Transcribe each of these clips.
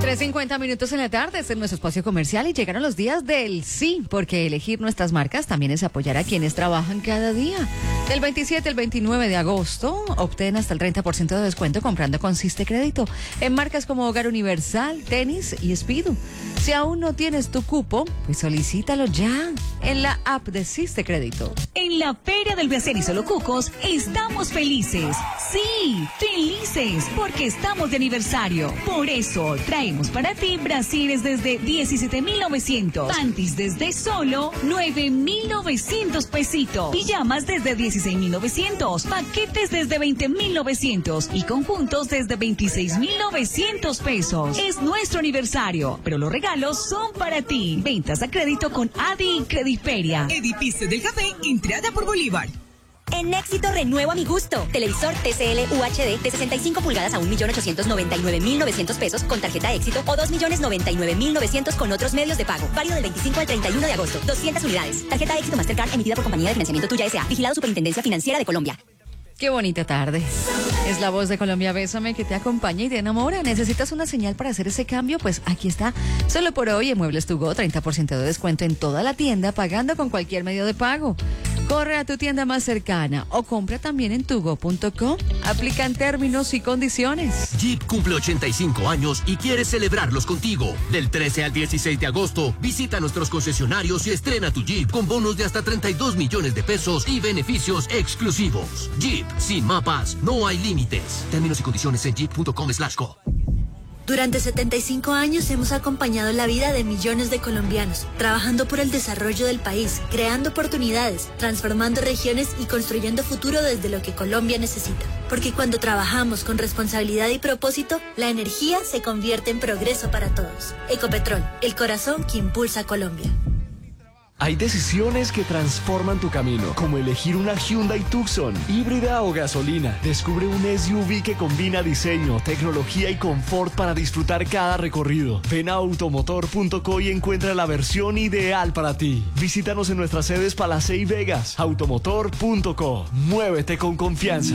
3:50 en la tarde, este es nuestro espacio comercial y llegaron los días del sí, porque elegir nuestras marcas también es apoyar a quienes trabajan cada día. Del 27 al 29 de agosto, obtén hasta el 30% de descuento comprando con Siste Crédito en marcas como Hogar Universal, Tenis y Speedo. Si aún no tienes tu cupo, pues solicítalo ya en la app de Siste Crédito. En la Feria del Brasier y Solo Cucos estamos felices. Sí, felices, porque estamos de aniversario. Por eso traemos para ti brasieres desde 17.900, panties desde solo 9.900 pesitos, pijamas desde 16.900, paquetes desde 20.900 y conjuntos desde 26.900 pesos. Es nuestro aniversario, pero los regalos son para ti. Ventas a crédito con Adi y Crediferia. Edificio del Café, entrada por Bolívar. En Éxito renuevo a mi gusto. Televisor TCL UHD de 65 pulgadas a 1.899.900 pesos con tarjeta Éxito o 2.099.900 con otros medios de pago. Válido del 25 al 31 de agosto. 200 unidades. Tarjeta Éxito Mastercard emitida por Compañía de Financiamiento Tuya S.A. Vigilado Superintendencia Financiera de Colombia. Qué bonita tarde. Es la voz de Colombia Bésame que te acompaña y te enamora. ¿Necesitas una señal para hacer ese cambio? Pues aquí está. Solo por hoy en Muebles To Go, 30% de descuento en toda la tienda, pagando con cualquier medio de pago. Corre a tu tienda más cercana o compra también en tugo.com. Aplican términos y condiciones. Jeep cumple 85 años y quiere celebrarlos contigo. Del 13 al 16 de agosto, visita nuestros concesionarios y estrena tu Jeep con bonos de hasta 32 millones de pesos y beneficios exclusivos. Jeep, sin mapas, no hay límites. Términos y condiciones en jeep.com/co. Durante 75 años hemos acompañado la vida de millones de colombianos, trabajando por el desarrollo del país, creando oportunidades, transformando regiones y construyendo futuro desde lo que Colombia necesita. Porque cuando trabajamos con responsabilidad y propósito, la energía se convierte en progreso para todos. Ecopetrol, el corazón que impulsa a Colombia. Hay decisiones que transforman tu camino, como elegir una Hyundai Tucson, híbrida o gasolina. Descubre un SUV que combina diseño, tecnología y confort para disfrutar cada recorrido. Ven a automotor.co y encuentra la versión ideal para ti. Visítanos en nuestras sedes Palacé y Vegas. Automotor.co. Muévete con confianza.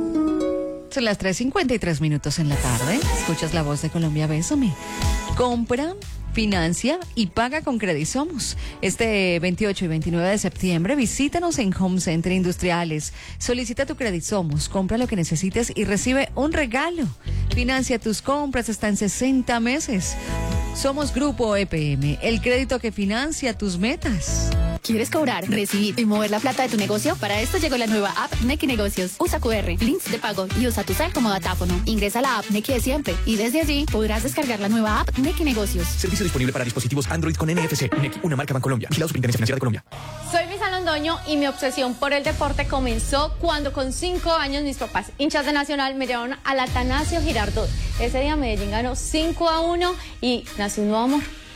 Son las 3:53 en la tarde. Escuchas la voz de Colombia Bésame. Compra, financia y paga con Credisomos. Este 28 y 29 de septiembre visítanos en Home Center Industriales. Solicita tu Credisomos, compra lo que necesites y recibe un regalo. Financia tus compras hasta en 60 meses. Somos Grupo EPM, el crédito que financia tus metas. ¿Quieres cobrar, recibir y mover la plata de tu negocio? Para esto llegó la nueva app Nequi Negocios. Usa QR, links de pago y usa tu cel como datáfono. Ingresa a la app Nequi de siempre y desde allí podrás descargar la nueva app Nequi Negocios. Servicio disponible para dispositivos Android con NFC. Nequi, una marca Bancolombia. Vigilado Superintendencia Financiera de Colombia. Soy Luisa Londoño y mi obsesión por el deporte comenzó cuando con 5 años mis papás, hinchas de Nacional, me llevaron al Atanasio Girardot. Ese día Medellín ganó 5-1 y nació un nuevo amor.